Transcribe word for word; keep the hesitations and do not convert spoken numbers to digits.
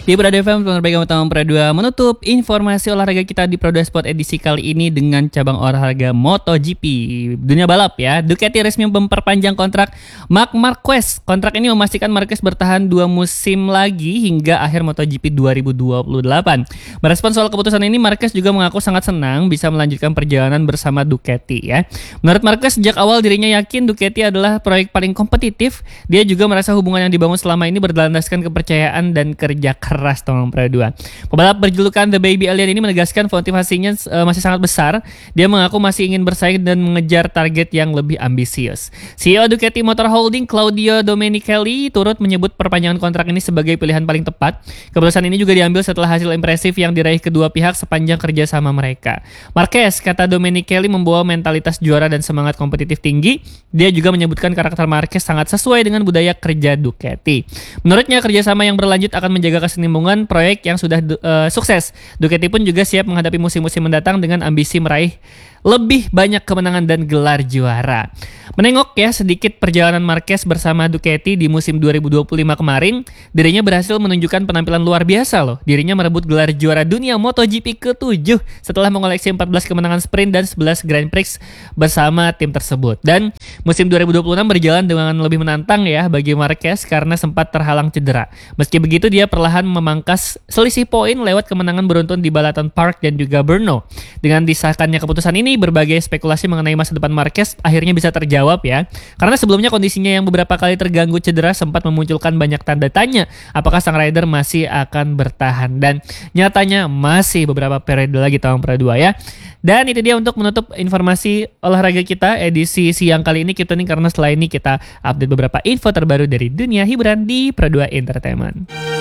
Di Pro dua F M, penerbangan utama Pro dua menutup informasi olahraga kita di Pro dua Sport edisi kali ini dengan cabang olahraga MotoGP. Dunia balap ya, Ducati resmi memperpanjang kontrak Marc Marquez. Kontrak ini memastikan Marquez bertahan dua musim lagi hingga akhir MotoGP dua ribu dua puluh delapan. Merespons soal keputusan ini, Marquez juga mengaku sangat senang bisa melanjutkan perjalanan bersama Ducati ya. Menurut Marquez, sejak awal dirinya yakin Ducati adalah proyek paling kompetitif. Dia juga merasa hubungan yang dibangun selama ini berlandaskan kepercayaan dan kerja keras teman Pro dua. Pembalap berjulukan The Baby Alien ini menegaskan motivasinya uh, masih sangat besar. Dia mengaku masih ingin bersaing dan mengejar target yang lebih ambisius. C E O Ducati Motor Holding Claudio Domenicali turut menyebut perpanjangan kontrak ini sebagai pilihan paling tepat. Keputusan ini juga diambil setelah hasil impresif yang diraih kedua pihak sepanjang kerjasama mereka. Marquez, kata Domenicali, membawa mentalitas juara dan semangat kompetitif tinggi. Dia juga menyebutkan karakter Marquez sangat sesuai dengan budaya kerja Ducati. Menurutnya, kerjasama yang berlanjut akan menjaga kesinambungan proyek yang sudah uh, sukses. Ducati pun juga siap menghadapi musim-musim mendatang dengan ambisi meraih lebih banyak kemenangan dan gelar juara. Menengok ya sedikit perjalanan Marquez bersama Ducati di musim dua ribu dua puluh lima kemarin, dirinya berhasil menunjukkan penampilan luar biasa loh. Dirinya merebut gelar juara dunia MotoGP ketujuh setelah mengoleksi empat belas kemenangan sprint dan sebelas Grand Prix bersama tim tersebut. Dan musim dua ribu dua puluh enam berjalan dengan lebih menantang ya bagi Marquez karena sempat terhalang cedera. Meski begitu, dia perlahan memangkas selisih poin lewat kemenangan beruntun di Balaton Park dan juga Brno. Dengan disahkannya keputusan ini, berbagai spekulasi mengenai masa depan Marquez akhirnya bisa terjawab ya. Karena sebelumnya kondisinya yang beberapa kali terganggu cedera sempat memunculkan banyak tanda tanya apakah sang rider masih akan bertahan. Dan nyatanya masih beberapa periode lagi tahun Pro dua ya. Dan itu dia untuk menutup informasi olahraga kita edisi siang kali ini. Kita nih karena setelah ini kita update beberapa info terbaru dari dunia hiburan di Pro dua Entertainment.